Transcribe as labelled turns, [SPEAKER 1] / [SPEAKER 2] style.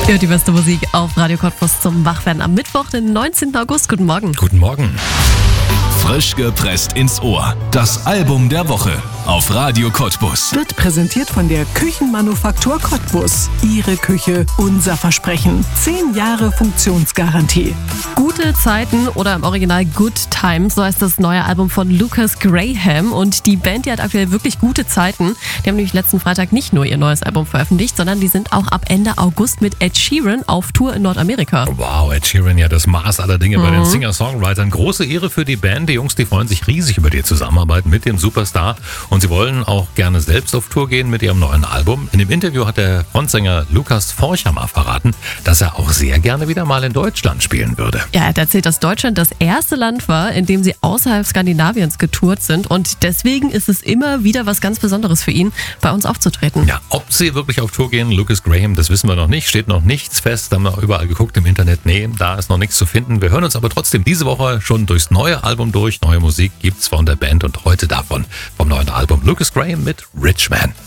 [SPEAKER 1] Ja, die beste Musik auf Radio Cottbus zum Wachwerden am Mittwoch, den 19. August. Guten Morgen.
[SPEAKER 2] Guten Morgen.
[SPEAKER 3] Frisch gepresst ins Ohr. Das Album der Woche auf Radio Cottbus.
[SPEAKER 4] Wird präsentiert von der Küchenmanufaktur Cottbus. Ihre Küche, unser Versprechen. 10 Jahre Funktionsgarantie.
[SPEAKER 1] Gute Zeiten oder im Original Good Times, so heißt das neue Album von Lucas Graham. Und die Band, die hat aktuell wirklich gute Zeiten. Die haben nämlich letzten Freitag nicht nur ihr neues Album veröffentlicht, sondern die sind auch ab Ende August mit Ed Sheeran auf Tour in Nordamerika.
[SPEAKER 2] Wow, Ed Sheeran, ja das Maß aller Dinge bei den Singer-Songwritern. Große Ehre für die Band. Die Jungs, die freuen sich riesig über die Zusammenarbeit mit dem Superstar. Und sie wollen auch gerne selbst auf Tour gehen mit ihrem neuen Album. In dem Interview hat der Frontsänger Lukas Forchhammer verraten, dass er auch sehr gerne wieder mal in Deutschland spielen würde.
[SPEAKER 1] Ja, er hat erzählt, dass Deutschland das erste Land war, in dem sie außerhalb Skandinaviens getourt sind. Und deswegen ist es immer wieder was ganz Besonderes für ihn, bei uns aufzutreten.
[SPEAKER 2] Ja, ob sie wirklich auf Tour gehen, Lucas Graham, das wissen wir noch nicht. Steht noch nichts fest. Da haben wir überall geguckt im Internet. Nee, da ist noch nichts zu finden. Wir hören uns aber trotzdem diese Woche schon durchs neue Album durch. Neue Musik gibt's von der Band und heute davon vom neuen Album Lucas Graham mit Rich Man.